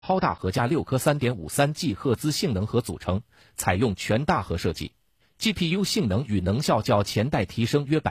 超大核加6颗3.53G 赫兹性能核组成，采用全大核设计。GPU 性能与能效较前代提升约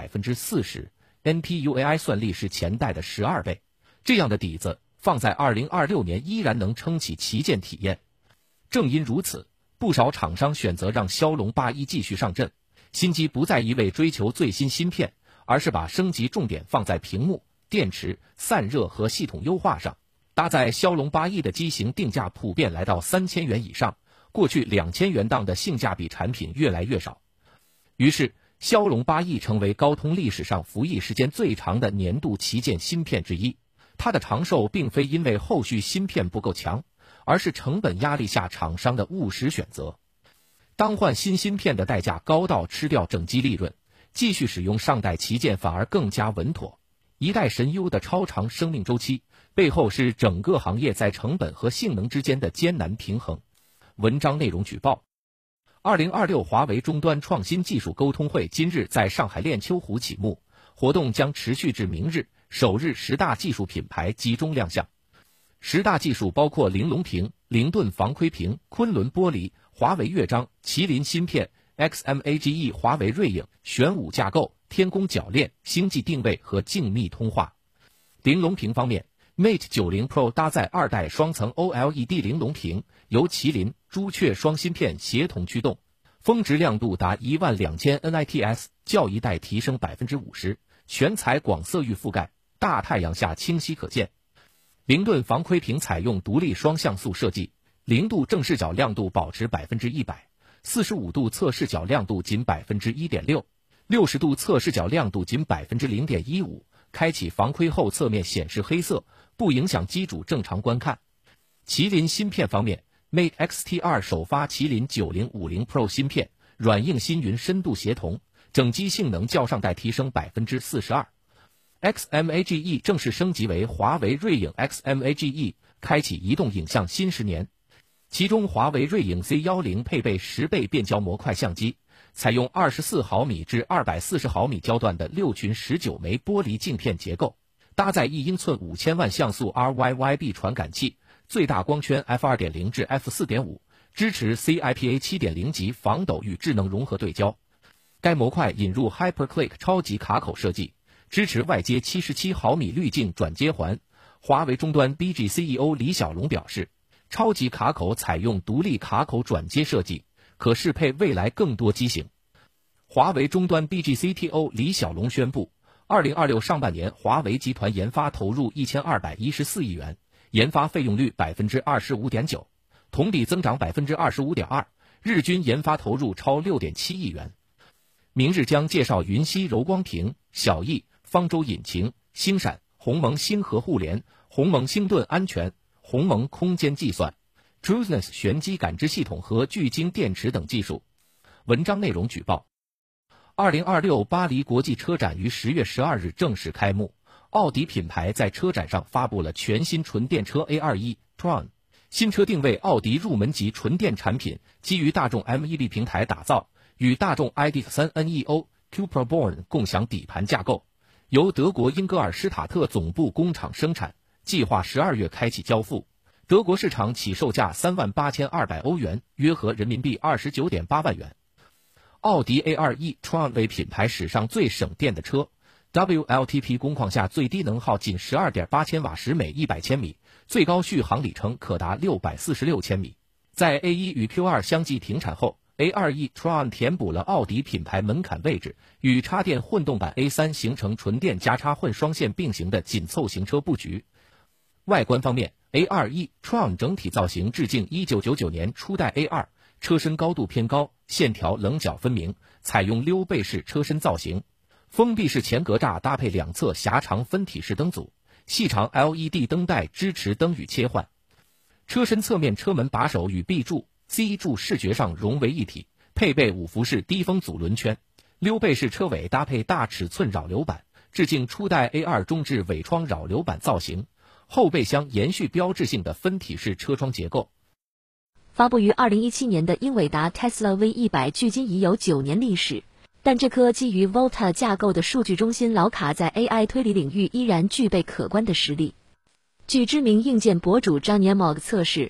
40%，NPU AI 算力是前代的12倍。这样的底子放在2026年依然能撑起旗舰体验。正因如此，不少厂商选择让骁龙8一继续上阵，新机不再一味追求最新芯片，而是把升级重点放在屏幕、电池、散热和系统优化上。搭载骁龙8一的机型定价普遍来到3000元以上，过去2000元档的性价比产品越来越少。于是，骁龙8一成为高通历史上服役时间最长的年度旗舰芯片之一。它的长寿并非因为后续芯片不够强，而是成本压力下厂商的务实选择。当换新芯片的代价高到吃掉整机利润，继续使用上代旗舰反而更加稳妥。一代神优的超长生命周期，背后是整个行业在成本和性能之间的艰难平衡。文章内容举报：2026华为终端创新技术沟通会今日在上海链秋湖启幕，活动将持续至明日，首日10大技术品牌集中亮相。10大技术包括玲珑屏、凌盾防窥屏、昆仑玻璃、华为乐章、麒麟芯片、XMAGE 华为锐影、玄武架构、天宫铰链、星际定位和静谧通话。玲珑屏方面， Mate 90 Pro 搭载2代双层 OLED 玲珑屏，由麒麟、朱雀双芯片协同驱动，峰值亮度达12000 nits， 较一代提升 50%， 全彩广色域覆盖，大太阳下清晰可见。凌盾防窥屏采用独立双像素设计，0度正视角亮度保持 100%，45度侧视角亮度仅 1.6%，60度侧视角亮度仅 0.15%， 开启防窥后侧面显示黑色，不影响机主正常观看。麒麟芯片方面， Mate X-T2 首发麒麟9050 Pro 芯片，软硬星云深度协同，整机性能较上代提升 42%。XMAGE 正式升级为华为锐影 XMAGE， 开启移动影像新10年。其中华为锐影 C10 配备10倍变焦模块相机，采用24毫米至240毫米焦段的6群19枚玻璃镜片结构，搭载1英寸5000万像素 RYYB 传感器，最大光圈 f2.0 至 f4.5， 支持 CIPA 7.0 级防抖与智能融合对焦。该模块引入 HyperClick 超级卡口设计，支持外接77毫米滤镜转接环。华为终端 BG CEO 李小龙表示，超级卡口采用独立卡口转接设计，可适配未来更多机型。华为终端 BG CTO 李小龙宣布，2026上半年华为集团研发投入1214亿元，研发费用率 25.9%， 同比增长 25.2%， 日均研发投入超 6.7 亿元。明日将介绍云溪柔光屏、小艺、方舟引擎、星闪、鸿蒙星河互联、鸿蒙星盾安全、鸿蒙空间计算、Trueness 玄机感知系统和聚晶电池等技术。文章内容举报：2026巴黎国际车展于10月12日正式开幕，奥迪品牌在车展上发布了全新纯电车 A21 Tron， 新车定位奥迪入门级纯电产品，基于大众 MEB 平台打造，与大众 ID.3 NEO Cupra Born 共享底盘架构，由德国英格尔施塔特总部工厂生产，计划12月开启交付。德国市场起售价38200欧元，约合人民币 29.8 万元。奥迪 A21 Tron 为品牌史上最省电的车， WLTP 工况下最低能耗仅 12.8千瓦时每100千米，最高续航里程可达646千米。在 A1 与 Q2 相继停产后， A21 Tron 填补了奥迪品牌门槛位置，与插电混动版 A3 形成纯电加插混双线并行的紧凑型车布局。外观方面， A21 Tron 整体造型致敬1999年初代 A2， 车身高度偏高，线条棱角分明，采用溜背式车身造型，封闭式前格栅搭配两侧狭长分体式灯组，细长 LED 灯带支持灯语切换。车身侧面车门把手与 B 柱、C 柱视觉上融为一体，配备5辐式低风阻轮圈，溜背式车尾搭配大尺寸扰流板，致敬初代 A2 中置尾窗扰流板造型。后备箱延续标志性的分体式车窗结构。 发布于2017年的英伟达 Tesla V100 距今已有9年历史，但这颗基于 Volta 架构的数据中心老卡在 AI 推理领域依然具备可观的实力。 据知名硬件博主张年 Mog 测试，